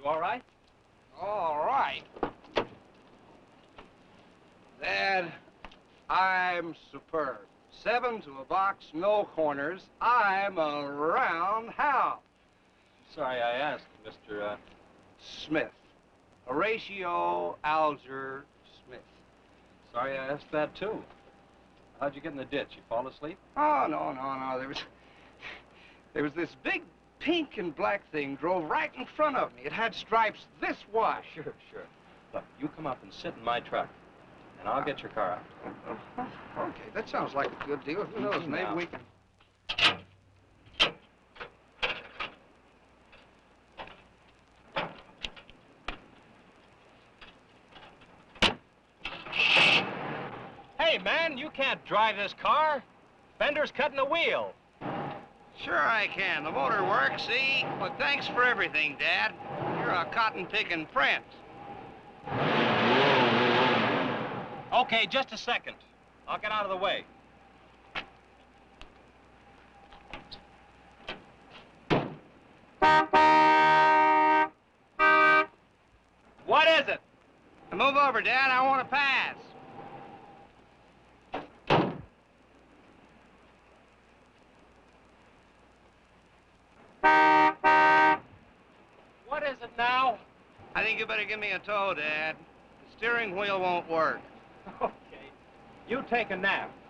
You all right? All right. Dad, I'm superb. 7 to a box, no corners. I'm a roundhouse. Sorry I asked, Mr. Smith. Horatio Alger Smith. Sorry I asked that, too. How'd you get in the ditch? You fall asleep? Oh, no. There was this big pink and black thing drove right in front of me. It had stripes this wide. Sure. Look, you come up and sit in my truck, and I'll get your car out. Okay, that sounds like a good deal. Who knows, maybe we can... Hey, man, you can't drive this car. Fender's cutting the wheel. Sure I can. The motor works, see? But thanks for everything, Dad. You're a cotton-picking friend. Okay, just a second. I'll get out of the way. What is it? Move over, Dad. I want to pass. What is it now? I think you better give me a tow, Dad. The steering wheel won't work. Okay. You take a nap.